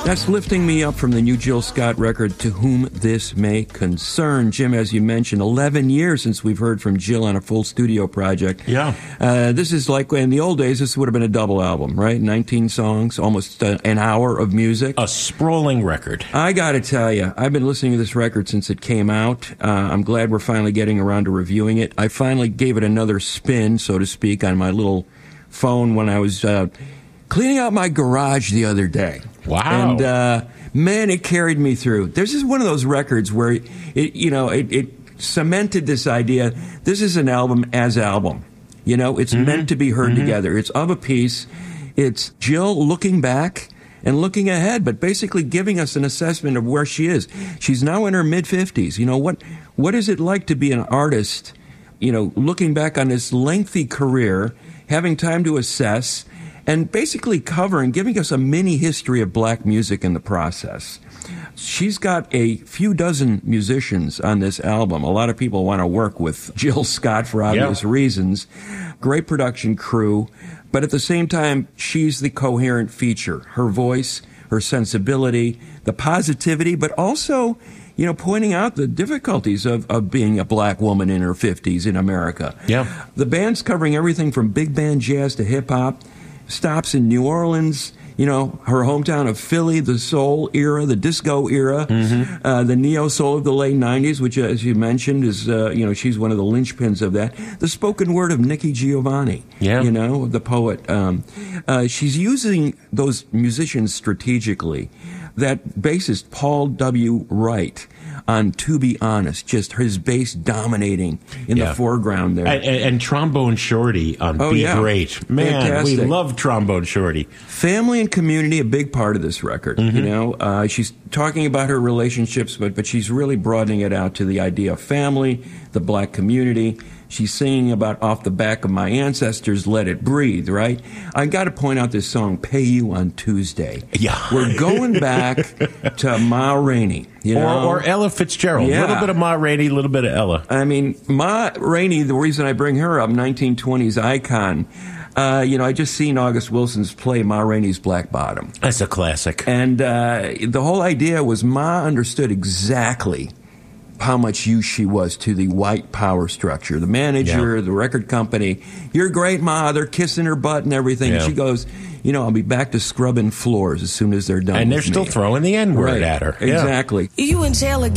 That's Lifting Me Up from the new Jill Scott record, To Whom This May Concern. Jim, as you mentioned, 11 years since we've heard from Jill on a full studio project. Yeah. This is like, in the old days, this would have been a double album, right? 19 songs, almost an hour of music. A sprawling record. I got to tell you, I've been listening to this record since it came out. I'm glad we're finally getting around to reviewing it. I finally gave it another spin, so to speak, on my little phone when I was cleaning out my garage the other day. Wow. And, man, it carried me through. This is one of those records where it cemented this idea. This is an album as album. It's meant to be heard together. It's of a piece. It's Jill looking back and looking ahead, but basically giving us an assessment of where she is. She's now in her mid-50s. What is it like to be an artist, looking back on this lengthy career, having time to assess, and basically covering, giving us a mini history of black music in the process. She's got a few dozen musicians on this album. A lot of people want to work with Jill Scott for obvious reasons. Great production crew. But at the same time, she's the coherent feature. Her voice, her sensibility, the positivity, but also, pointing out the difficulties of being a black woman in her 50s in America. Yeah. The band's covering everything from big band jazz to hip-hop. Stops in New Orleans, her hometown of Philly, the soul era, the disco era, the neo-soul of the late 90s, which, as you mentioned, is, she's one of the linchpins of that. The spoken word of Nikki Giovanni, the poet. She's using those musicians strategically. That bassist, Paul W. Wright, on To Be Honest, just his bass dominating in the foreground there. And Trombone Shorty on Be Great. Man, fantastic. We love Trombone Shorty. Family and community, a big part of this record. She's talking about her relationships, but she's really broadening it out to the idea of family, the black community. She's singing about Off the Back of My Ancestors, Let It Breathe, right? I got to point out this song, Pay You on Tuesday. Yeah. We're going back to Ma Rainey. Or Ella Fitzgerald. A little bit of Ma Rainey, a little bit of Ella. I mean, Ma Rainey, the reason I bring her up, 1920s icon. I just seen August Wilson's play Ma Rainey's Black Bottom. That's a classic. And the whole idea was Ma understood exactly how much use she was to the white power structure. The manager, the record company, you're great, Ma. They're kissing her butt and everything. And she goes, I'll be back to scrubbing floors as soon as they're done. And they're still throwing the N-word at her. Exactly. You and Taylor